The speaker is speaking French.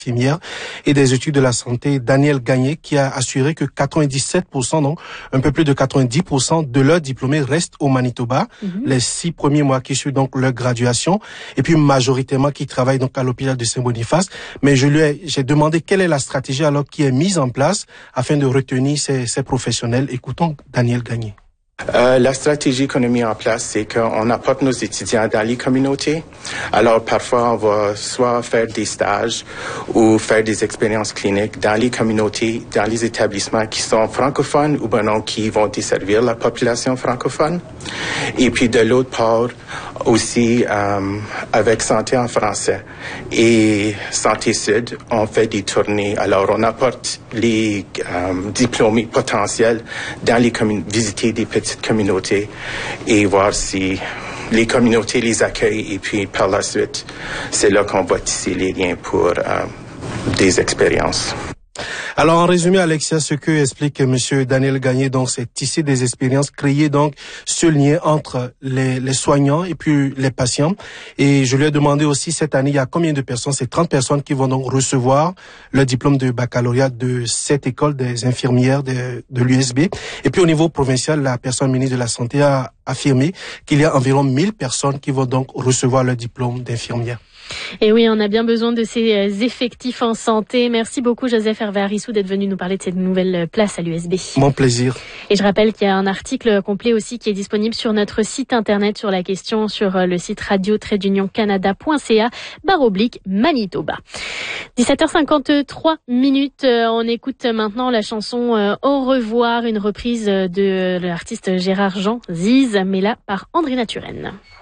infirmière et des études de la santé, Daniel Gagné, qui a assuré que 97%, donc un peu plus de 90% de leurs diplômés restent au Manitoba, les 6 premiers mois qui suivent donc leur graduation, et puis majoritairement qui travaillent donc à l'hôpital de Saint-Boniface. Mais j'ai demandé quelle est la stratégie alors qui est mise en place afin de retenir ces professionnels. Écoutons Daniel Gagné. La stratégie qu'on a mis en place, c'est qu'on apporte nos étudiants dans les communautés. Alors, parfois, on va soit faire des stages ou faire des expériences cliniques dans les communautés, dans les établissements qui sont francophones ou ben non, qui vont desservir la population francophone. Et puis, de l'autre part, aussi, avec Santé en français et Santé Sud, on fait des tournées. Alors, on apporte les diplômés potentiels dans les visiter des petites communautés et voir si les communautés les accueillent et puis par la suite, c'est là qu'on va tisser les liens pour des expériences. Alors, en résumé, Alexia, ce que explique monsieur Daniel Gagné, donc, c'est tisser des expériences, créer donc ce lien entre les soignants et puis les patients. Et je lui ai demandé aussi cette année, il y a combien de personnes? C'est 30 personnes qui vont donc recevoir le diplôme de baccalauréat de cette école des infirmières de l'USB. Et puis, au niveau provincial, la personne ministre de la Santé a affirmé qu'il y a environ 1000 personnes qui vont donc recevoir le diplôme d'infirmière. Et oui, on a bien besoin de ces effectifs en santé. Merci beaucoup, Joseph Hervé-Arissou, d'être venu nous parler de cette nouvelle place à l'USB. Mon plaisir. Et je rappelle qu'il y a un article complet aussi qui est disponible sur notre site internet sur la question, sur le site radio-canada.ca/Manitoba. 17h53 minutes. On écoute maintenant la chanson Au revoir, une reprise de l'artiste Gérard Jean Ziz, mais là par André Naturenne.